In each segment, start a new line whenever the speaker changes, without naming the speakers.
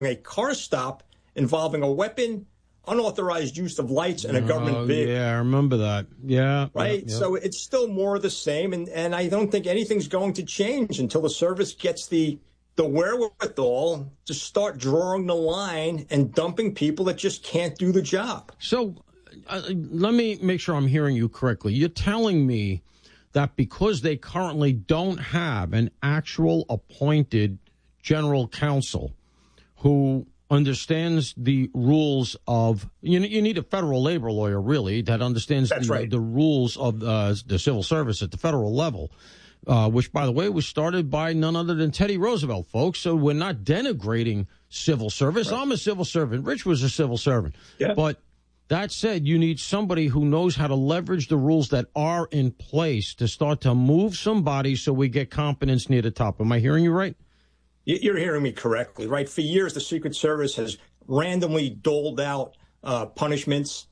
a car stop involving a weapon, unauthorized use of lights, and a government vehicle.
Yeah, I remember that. Yeah.
Right?
Yeah.
So it's still more of the same, and I don't think anything's going to change until the service gets the wherewithal to start drawing the line and dumping people that just can't do the job.
So let me make sure I'm hearing you correctly. You're telling me that because they currently don't have an actual appointed general counsel who understands the rules of, you need a federal labor lawyer, really, that understands the rules of the civil service at the federal level, which, by the way, was started by none other than Teddy Roosevelt, folks. So we're not denigrating civil service. Right. I'm a civil servant. Rich was a civil servant.
Yeah.
But that said, you need somebody who knows how to leverage the rules that are in place to start to move somebody so we get competence near the top. Am I hearing you right?
You're hearing me correctly, right? For years, the Secret Service has randomly doled out punishments,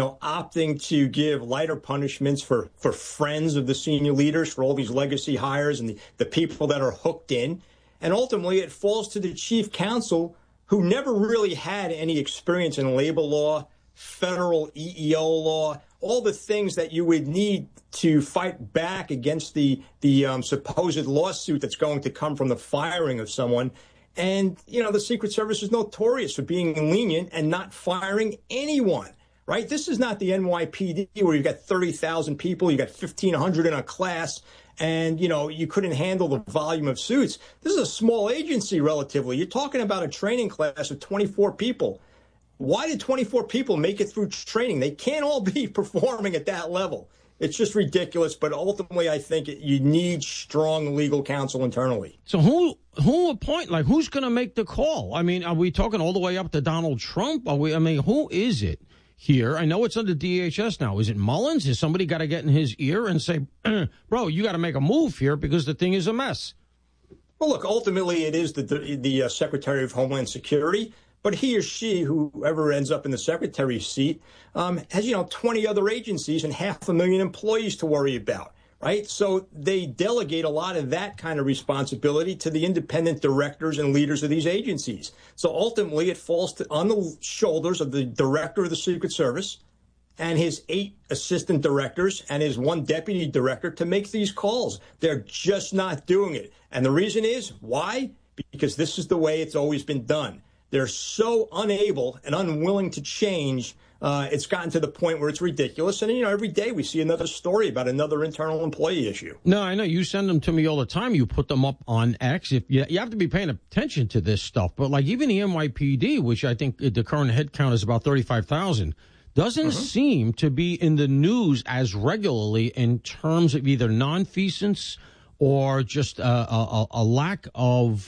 opting to give lighter punishments for friends of the senior leaders, for all these legacy hires and the people that are hooked in. And ultimately, it falls to the chief counsel, who never really had any experience in labor law, federal EEO law, all the things that you would need to fight back against the supposed lawsuit that's going to come from the firing of someone. And, the Secret Service is notorious for being lenient and not firing anyone, right? This is not the NYPD where you've got 30,000 people, you got 1,500 in a class, and, you couldn't handle the volume of suits. This is a small agency relatively. You're talking about a training class of 24 people. Why did 24 people make it through training? They can't all be performing at that level. It's just ridiculous. But ultimately, I think you need strong legal counsel internally.
So who's going to make the call? I mean, are we talking all the way up to Donald Trump? Who is it here? I know it's under DHS now. Is it Mullins? Has somebody got to get in his ear and say, bro, you got to make a move here because the thing is a mess?
Well, look, ultimately, it is the Secretary of Homeland Security. But he or she, whoever ends up in the secretary's seat, has, 20 other agencies and 500,000 employees to worry about, right? So they delegate a lot of that kind of responsibility to the independent directors and leaders of these agencies. So ultimately, it falls on the shoulders of the director of the Secret Service and his 8 assistant directors and his 1 deputy director to make these calls. They're just not doing it. And the reason is, why? Because this is the way it's always been done. They're so unable and unwilling to change. It's gotten to the point where it's ridiculous. And, every day we see another story about another internal employee issue.
No, I know. You send them to me all the time. You put them up on X. You have to be paying attention to this stuff. But like even the NYPD, which I think the current head count is about 35,000, doesn't seem to be in the news as regularly in terms of either nonfeasance or just a lack of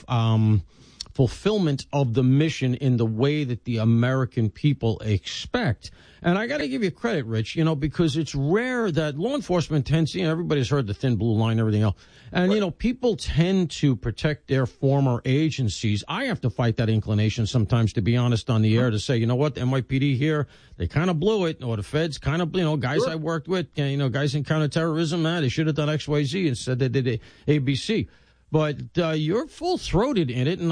fulfillment of the mission in the way that the American people expect. And I got to give you credit, Rich, because it's rare that law enforcement tends to, everybody's heard the thin blue line and everything else. And, people tend to protect their former agencies. I have to fight that inclination sometimes, to be honest, on the air to say, the NYPD here, they kind of blew it, or the feds kind of, guys I worked with, guys in counterterrorism, they should have done X, Y, Z instead they did ABC. But you're full-throated in it, and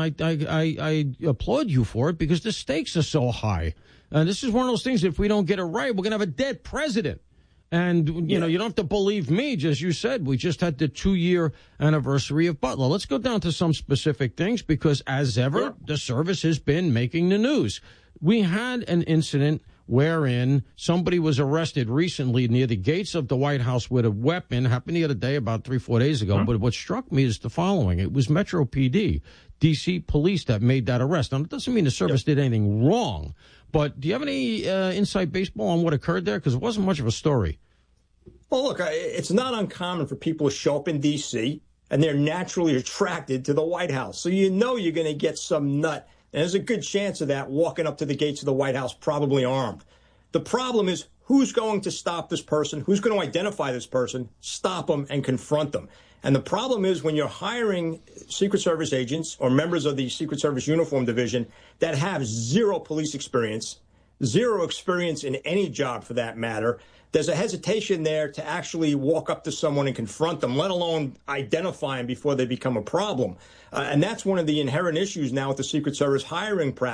I applaud you for it because the stakes are so high. And this is one of those things, if we don't get it right, we're going to have a dead president. And, you don't have to believe me, just you said. We just had the 2-year anniversary of Butler. Let's go down to some specific things because, as ever, the service has been making the news. We had an incident wherein somebody was arrested recently near the gates of the White House with a weapon. Happened the other day, about 3-4 days ago. But what struck me is the following. It was Metro PD, D.C. police that made that arrest. Now, it doesn't mean the service did anything wrong. But do you have any inside baseball on what occurred there? Because it wasn't much of a story.
Well, look, it's not uncommon for people to show up in D.C. and they're naturally attracted to the White House. So you're going to get some nut. And there's a good chance of that walking up to the gates of the White House, probably armed. The problem is who's going to stop this person? Who's going to identify this person, stop them, and confront them? And the problem is when you're hiring Secret Service agents or members of the Secret Service Uniform Division that have zero police experience, zero experience in any job for that matter, there's a hesitation there to actually walk up to someone and confront them, let alone identify them before they become a problem. And that's one of the inherent issues now with the Secret Service hiring practice.